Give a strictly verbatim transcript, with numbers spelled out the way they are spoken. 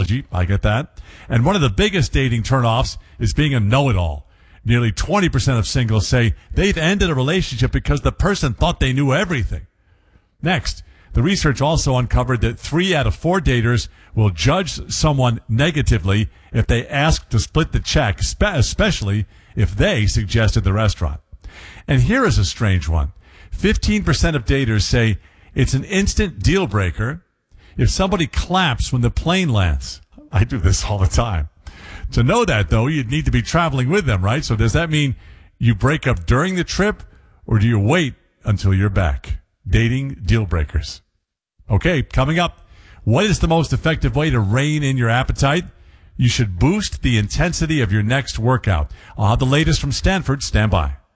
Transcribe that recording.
psychology. I get that. And one of the biggest dating turnoffs is being a know-it-all. Nearly twenty percent of singles say they've ended a relationship because the person thought they knew everything. Next, the research also uncovered that three out of four daters will judge someone negatively if they ask to split the check, especially if they suggested the restaurant. And here is a strange one. fifteen percent of daters say it's an instant deal breaker if somebody claps when the plane lands. I do this all the time. To know that, though, you'd need to be traveling with them, right? So does that mean you break up during the trip, or do you wait until you're back? Dating deal breakers. Okay, coming up, what is the most effective way to rein in your appetite? You should boost the intensity of your next workout. I'll have the latest from Stanford. Stand by.